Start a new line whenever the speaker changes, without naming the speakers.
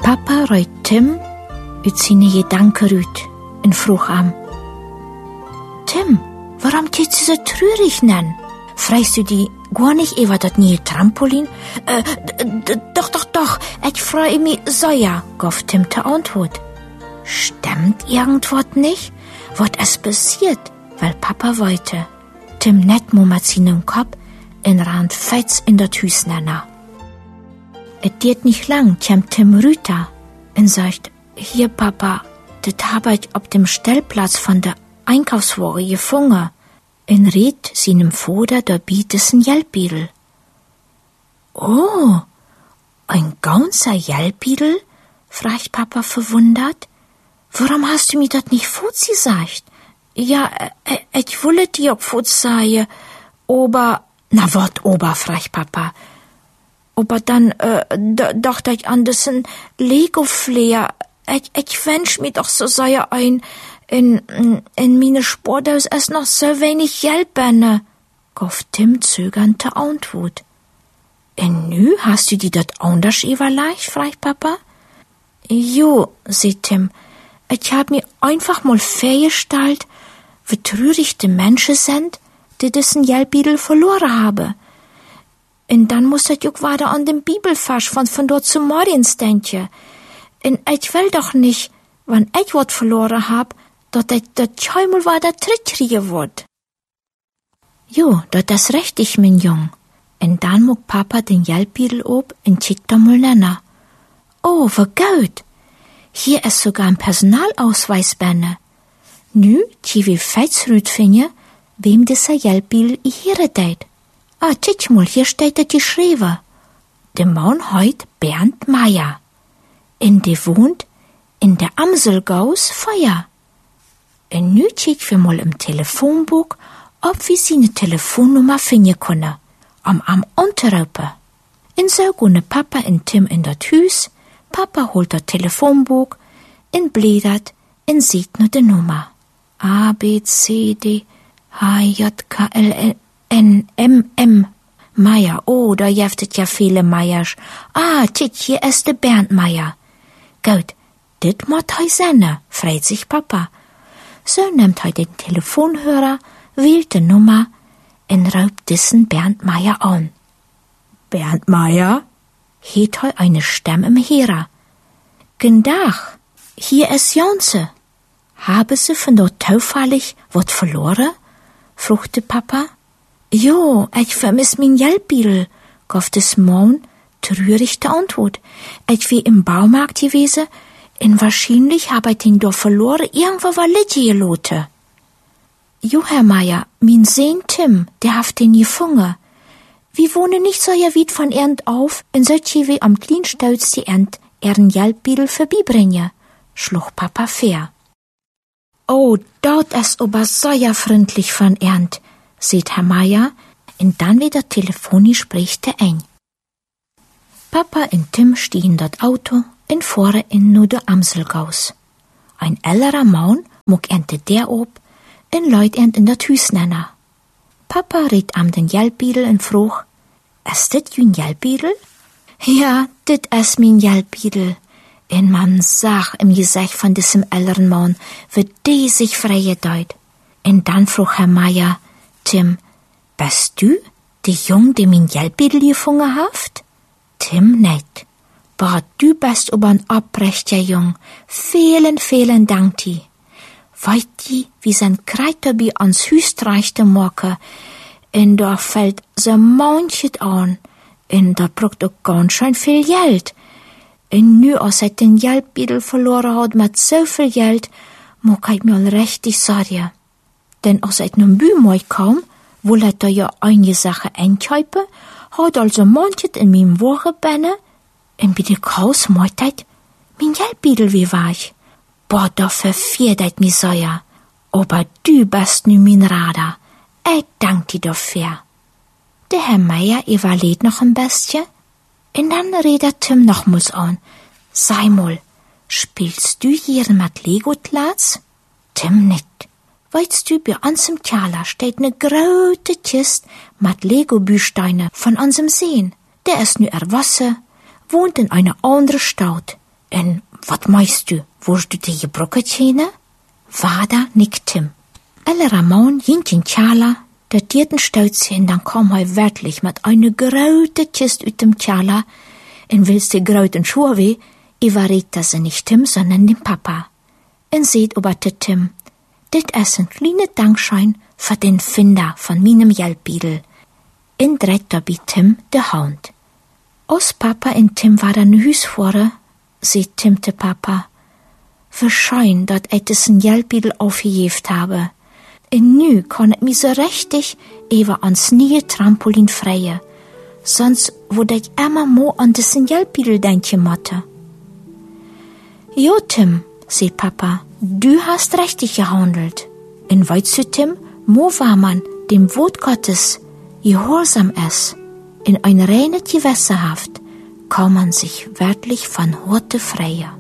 Papa reut Tim uit seine Gedanken uit en vroeg aan: Tim, warum tust du so traurig nennen? Freust du die gar nicht über das neue Trampolin? Doch, ich freue mich sehr, gab Tim zur Antwort. Stimmt irgendwas nicht? Was ist passiert? Weil Papa wollte. Tim net mo mit seinem Kopf in Rand fets in das Haus nennen. Es geht nicht lang, kommt Tim Rüter und sagt: Hier, Papa, das habe ich auf dem Stellplatz von der Einkaufswagen gefunden. Und redet seinem Vater dabei dessen Geldbeutel. Oh, ein ganzer Geldbeutel? Fragt Papa verwundert. Warum hast du mir das nicht vorgesagt? Ja, ich wollte dir auch vorsagen, aber... Na, wat, ober, fragt Papa. Aber dann, dachte ich an dessen Lego-Flair. Ich wünsch mir doch so sehr ein... In meine Sporthaus ist noch so wenig Geld benne, gab Tim zögernd zur Antwort. Und nu hast du dir dat anders überlegt, fragt Papa? Jo, sagt Tim, ich hab mir einfach mal vorgestellt, wie traurig die Menschen sind, die diesen Geldbeutel verloren haben. Und dann muss ich auch weiter an den Bibelvers von dort zu Mariens denken. Und ich will doch nicht, wenn ich was verloren hab, dat ich dat scheinbar weiter zurückkriegen wird. Jo, dat ist richtig, mein Jung. Und dann muck Papa den Geldbeutel ob und schickt da mal nenner. Oh, wie gut. Hier ist sogar ein Personalausweis benne. Nu, die wir feitsrüt finden, wem dieser Geldbeutel hier deit. Ah, tschitsch mal, hier steht das geschrieben. Der Mann heut Bernd Meier. Und der wohnt in der Amselgaus Feuer. Und nu check wir mal im Telefonbuch, ob wir seine Telefonnummer finden können, am anzurufen. Und so gehen Papa und Tim in das Haus, Papa holt das Telefonbuch, und blättert, und sieht nur die Nummer. A, B, C, D, H, J, K, L, N, M, M. Meier, oh, da jeftet ja viele Meiers. Ah, hier ist der Bernd Meier. Gut, dit mot hei sende, freut sich Papa. So nimmt er den Telefonhörer, wählt die Nummer und ruft diesen Bernd Meier an. Bernd Meier? Heet er eine Stimme im Hörer. Guten Tag, hier ist Janse. Haben Sie von dort zufällig was verloren? fragte Papa. Jo, ich vermiss mein Geldbeutel, gab des Mann traurig die Antwort. Ich wie im Baumarkt gewesen, und wahrscheinlich hab ich den doch verloren, irgendwo war Lidje geloten. Jo, Herr Meier, mein Sohn Tim, der haft den gefunden. Wir wohnen nicht so weit von Ernd auf, und solche wie am Kleinstolz die Ernd ihren Geldbeutel vorbeibringen, schlug Papa fair. Oh, dort ist aber sehr freundlich von Ernd, sieht Herr Meier, und dann wieder telefonisch spricht er ein. Papa und Tim stiegen das Auto und fahren in nur der Amselgaus. Ein älterer Mann muck ente der ob und leut in das Haus nennen. Papa riet am den Geldbeutel und frug: Ist dit jün Geldbeutel? Ja, dit is mein Geldbeutel. Und man sah im Gesicht von diesem älteren Mann, wie die sich freigedeit. Und dann frug Herr Meier: Tim, bist du die Jung, die mein Geldbeutel gefunden haft? Tim nicht. Boah, du bist aber ein abrechter Jung. Vielen Dank dir. Weißt du, wie sein Kreiterbi ans Hüs reichte morgen? Und da fällt so manchet an. Und da braucht auch ganz schön viel Geld. Und nu, als er den Geldbeutel verloren hat mit so viel Geld, mag ich mir richtig sorgen. Denn als er nun Bühmoi kam, will er da ja einige Sachen einkaufen, hat also manchet in meinem Wagen benne, und bei der Kaus meint mein Geldbeutel wie war ich. Boah, da verfiert mich so ja. Aber du bist nu mein Radar. Ich dank dir dafür. Der Herr Meier überlegt noch ein bisschen, und dann redet Tim nochmals an. Sei mal, spielst du hier mit Lego-Klats? Tim nicht. Weißt du, bei uns im Keller steht ne große Kiste mit Lego-Büsteine von unserem Sehen. Der ist nu erwachsen, wohnt in einer anderen Stadt. En wat meinst du, wurst du die gebrochen tjene? Wada nickt Tim. Alle Ramon jintjen Tjala, der dierten Stautzje, en dan kwam hij werkelijk met eine grote Kist uit dem Tjala, en wilst die groten Schuhe, überregt dat ze nicht Tim, sondern den Papa. En seht oberte Tim, dit is een kleine Dankschein für den Finder von meinem Jelpbidel. En dreht dabei Tim de Hound. Os Papa en Tim waren nu huis voren, seht Tim te Papa. Verschschein, dat ik es een Jelpbidel aufgejeft habe. En nu kon ik me so richtig even ans nieuwe Trampolin freien. Sonst wurde ich immer mo an diesen Jelpbidel denken motte. Jo, Tim, seht Papa, du hast richtig gehandelt. En weißt du, Tim, mo war man dem Wort Gottes gehorsam ist, in ein reines Gewässerhaft, kann man sich wirklich von Horte freien.